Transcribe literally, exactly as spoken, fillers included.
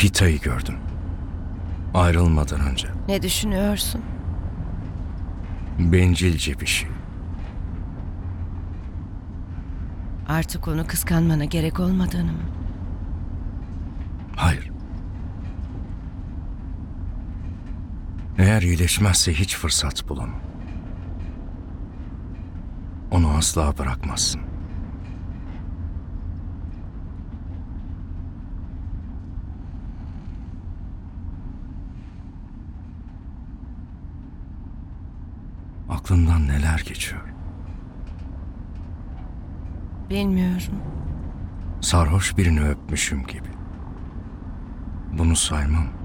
Pita'yı gördüm. Ayrılmadan önce. Ne düşünüyorsun? Bencilce bir şey. Artık onu kıskanmana gerek olmadığını mı? Hayır. Eğer iyileşmezse hiç fırsat bulamam. Onu asla bırakmazsın. Aklından neler geçiyor? Bilmiyorum. Sarhoş birini öpmüşüm gibi. Bunu saymam.